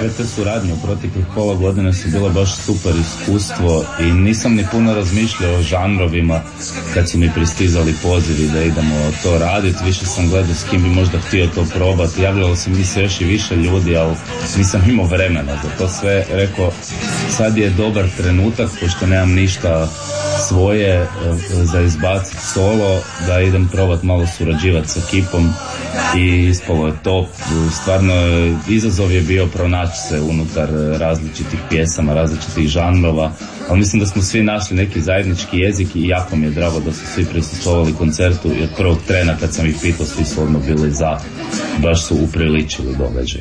sve te suradnje u proteklih pola godine su bilo baš super iskustvo i nisam ni puno razmišljao o žanrovima kad su mi pristizali pozivi da idemo to raditi. Više sam gledao s kim bi možda htio to probati. Javljalo se mi se još i više ljudi, ali nisam imao vremena za to sve. Rekao, sad je dobar trenutak, pošto nemam ništa svoje za izbaciti solo, da idem probati malo surađivati s ekipom i ispalo je top. Stvarno izazov je bio pronaći se unutar različitih pjesama, različitih žanrova, ali mislim da smo svi našli neki zajednički jezik i jako mi je drago da su svi prisustvovali koncertu i od prvog trena kad sam ih pitao svi su odmah bili za, baš su upriličili događaj.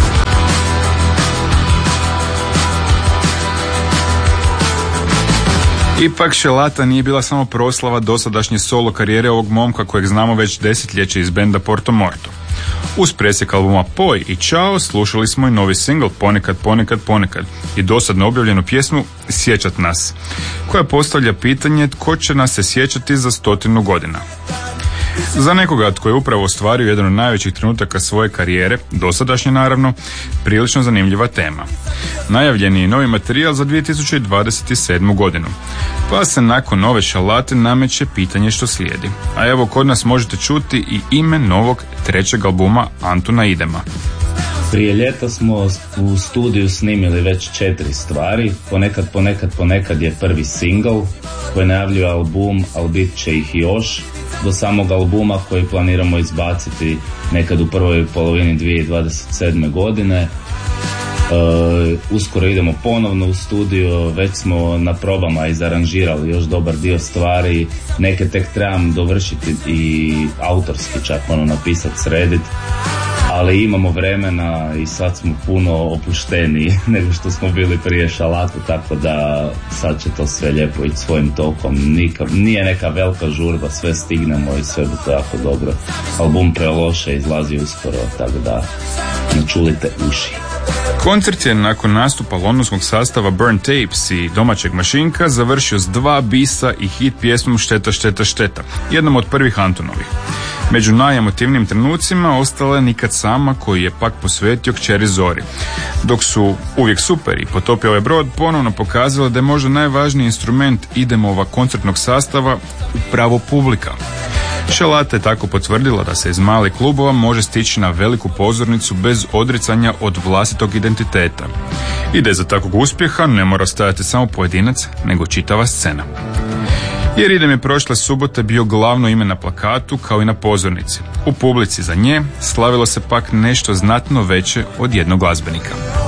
Ipak Šelata nije bila samo proslava dosadašnje solo karijere ovog momka kojeg znamo već desetljeće iz benda Porto Morto. Uz presjek albuma Poj i Ćao slušali smo i novi singl Ponekad, ponekad, ponekad i dosadno objavljenu pjesmu Sjećat nas, koja postavlja pitanje tko će nas se sjećati za 100 godina. Za nekoga tko je upravo ostvario jedan od najvećih trenutaka svoje karijere, dosadašnje naravno, prilično zanimljiva tema. Najavljen je novi materijal za 2027. godinu, pa se nakon nove Šalate nameće pitanje što slijedi. A evo kod nas možete čuti i ime novog trećeg albuma Antuna Idema. Prije ljeta smo u studiju snimili već 4 stvari. Ponekad, ponekad, ponekad je prvi single koji najavljuje album, ali bit će ih još do samog albuma koji planiramo izbaciti nekad u prvoj polovini 2027. godine. Uskoro idemo ponovno u studio, već smo na probama izaranžirali još dobar dio stvari, neke tek trebam dovršiti i autorski čak napisati, srediti, ali imamo vremena i sad smo puno opušteniji nego što smo bili prije Šalatu, tako da sad će to sve lijepo ići svojim tokom. Nije neka velika žurba, sve stignemo i sve bi to jako dobro. Album Preloše izlazi uskoro, tako da ne čulite uši. Koncert je nakon nastupa londonskog sastava Burn Tapes i domaćeg Mašinka završio s 2 bisa i hit pjesmom Šteta, šteta, šteta, jednom od prvih Antunovih. Među najemotivnijim trenucima ostala je Nikad sama, koji je pak posvetio kćeri Zori. Dok su Uvijek super i Potopi ovaj brod ponovno pokazali da je možda najvažniji instrument Idemova koncertnog sastava upravo publika. Šalata je tako potvrdila da se iz malih klubova može stići na veliku pozornicu bez odricanja od vlastitog identiteta. I da za takvog uspjeha ne mora stajati samo pojedinac, nego čitava scena. Jer Idem je prošle subote bio glavno ime na plakatu kao i na pozornici. U publici za nje slavilo se pak nešto znatno veće od jednog glazbenika.